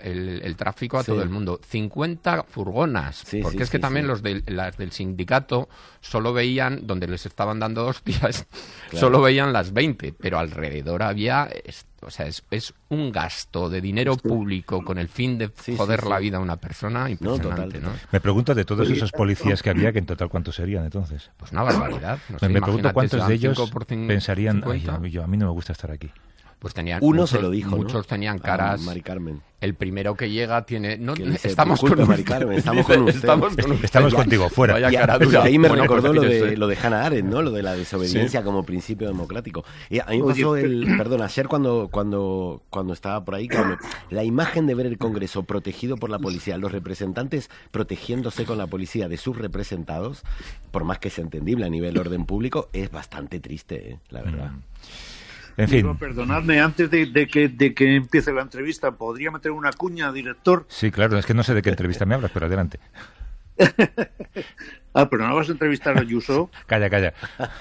el tráfico a todo el mundo. 50 furgonas, porque es que también las del sindicato solo veían, donde les estaban dando hostias, solo veían las 20, pero alrededor había... O sea, es un gasto de dinero público con el fin de joder la vida a una persona impresionante, ¿no? Me pregunto de todos esos policías que había, que en total ¿cuántos serían entonces? Pues una barbaridad. No sé, me pregunto cuántos de ellos pensarían, a mí no me gusta estar aquí. Pues tenían uno se lo dijo, muchos tenían caras. Mari Carmen. El primero que llega tiene... No, estamos con usted. Mari Carmen, estamos con usted. Estamos contigo, fuera. Vaya cara dura. Ahí me recordó lo de Hannah Arendt, ¿no? Lo de la desobediencia como principio democrático. Y a mí me pasó ayer cuando estaba por ahí, la imagen de ver el Congreso protegido por la policía, los representantes protegiéndose con la policía de sus representados, por más que sea entendible a nivel orden público, es bastante triste, la verdad. En fin. Digo, perdonadme, antes de que empiece la entrevista, ¿podría meter una cuña, director? Sí, claro, es que no sé de qué entrevista me hablas, pero adelante. Pero no vas a entrevistar a Ayuso. Calla.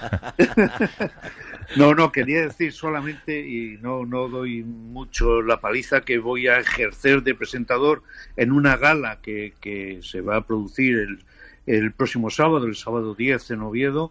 No, quería decir solamente, y no doy mucho la paliza, que voy a ejercer de presentador en una gala que se va a producir el próximo sábado, el sábado 10 en Oviedo,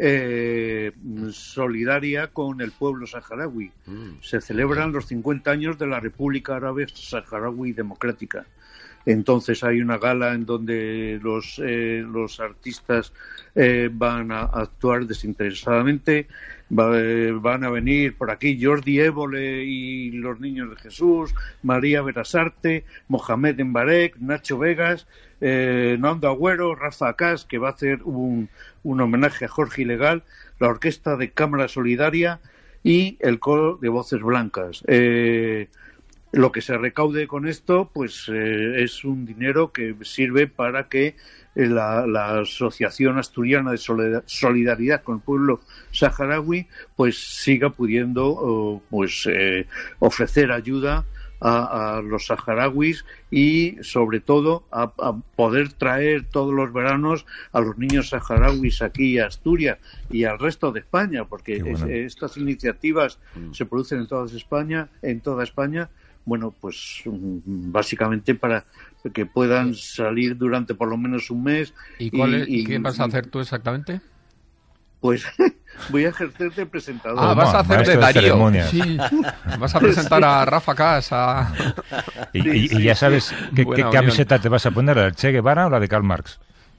solidaria con el pueblo saharaui. Se celebran los 50 años de la República Árabe Saharaui Democrática. Entonces hay una gala en donde los artistas van a actuar desinteresadamente. Van a venir por aquí Jordi Évole y los Niños de Jesús, María Berasarte, Mohamed Embarek, Nacho Vegas, Nando Agüero, Rafa Acas, que va a hacer un homenaje a Jorge Ilegal, la Orquesta de Cámara Solidaria y el Coro de Voces Blancas. Lo que se recaude con esto, pues es un dinero que sirve para que la Asociación Asturiana de Solidaridad con el Pueblo Saharaui pues siga pudiendo ofrecer ayuda a los saharauis y sobre todo a poder traer todos los veranos a los niños saharauis aquí a Asturias y al resto de España, porque estas iniciativas se producen en toda España. Bueno, pues básicamente para que puedan salir durante por lo menos un mes. ¿Y qué vas a hacer tú exactamente? Pues voy a ejercer de presentador. Vas a hacer de Darío. Sí. Vas a presentar a Rafa Casa. ¿Y ya sabes qué camiseta te vas a poner? ¿La del Che Guevara o la de Karl Marx?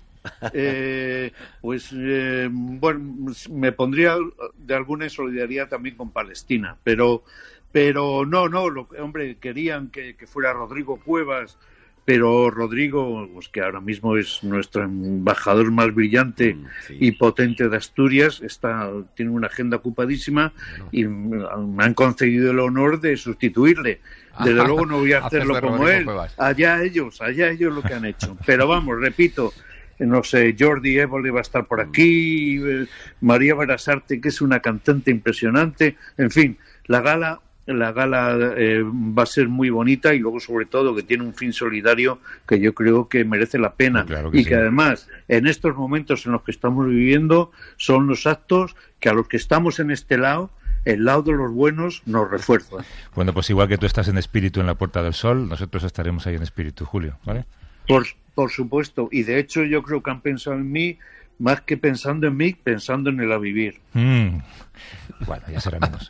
Bueno, me pondría de alguna solidaridad también con Palestina, pero no, hombre, querían que fuera Rodrigo Cuevas, pero Rodrigo, pues que ahora mismo es nuestro embajador más brillante y potente de Asturias, tiene una agenda ocupadísima y me han concedido el honor de sustituirle. Desde luego no voy a hacerlo como él. Allá ellos lo que han hecho. Pero vamos, repito, no sé, Jordi Évole va a estar por aquí, María Berasarte, que es una cantante impresionante, en fin, la gala va a ser muy bonita y luego sobre todo que tiene un fin solidario que yo creo que merece la pena que además en estos momentos en los que estamos viviendo son los actos que a los que estamos en este lado, el lado de los buenos, nos refuerzan. Bueno, pues igual que tú estás en espíritu en la Puerta del Sol, nosotros estaremos ahí en espíritu, Julio, ¿vale? Por supuesto, y de hecho yo creo que han pensado en mí más que pensando en mí, pensando en el a vivir. Bueno, ya será menos.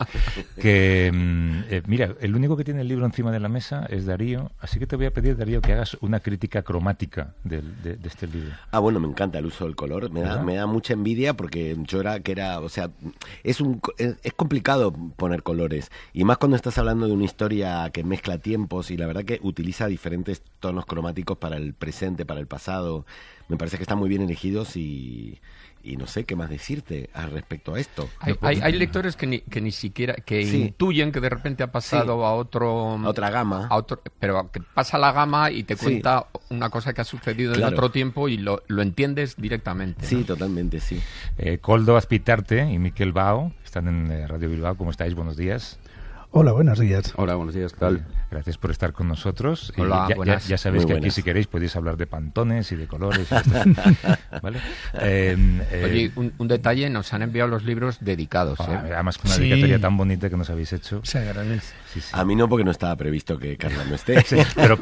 Mira, el único que tiene el libro encima de la mesa es Darío, así que te voy a pedir, Darío, que hagas una crítica cromática de este libro. Bueno, me encanta el uso del color, me da mucha envidia porque o sea, es complicado poner colores, y más cuando estás hablando de una historia que mezcla tiempos y la verdad que utiliza diferentes tonos cromáticos para el presente, para el pasado. Me parece que están muy bien elegidos y no sé qué más decirte al respecto a esto. Hay lectores que ni siquiera intuyen que de repente ha pasado a otra gama, pero que pasa la gama y te cuenta una cosa que ha sucedido en otro tiempo y lo entiendes directamente, ¿no? Sí, totalmente, sí. Koldo Azpitarte y Miquel Bao están en Radio Bilbao. ¿Cómo estáis? Buenos días. Hola, buenos días. Hola, buenos días, ¿qué tal? Gracias por estar con nosotros. Hola, buenas. Ya sabéis que aquí, si queréis, podéis hablar de pantones y de colores. ¿Vale? Oye, un detalle, nos han enviado los libros dedicados. Además, con una dedicatoria tan bonita que nos habéis hecho. Se agradece. Sí. A mí no, porque no estaba previsto que Carla no esté.